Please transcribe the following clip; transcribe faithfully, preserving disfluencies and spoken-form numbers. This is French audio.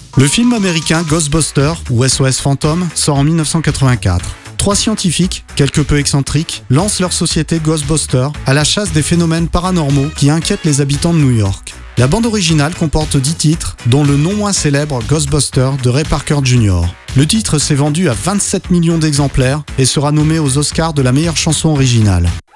Le film américain Ghostbusters ou S O S Fantôme sort en dix-neuf cent quatre-vingt-quatre. Trois scientifiques, quelque peu excentriques, lancent leur société Ghostbusters à la chasse des phénomènes paranormaux qui inquiètent les habitants de New York. La bande originale comporte dix titres, dont le non moins célèbre Ghostbusters de Ray Parker junior Le titre s'est vendu à vingt-sept millions d'exemplaires et sera nommé aux Oscars de la meilleure chanson originale.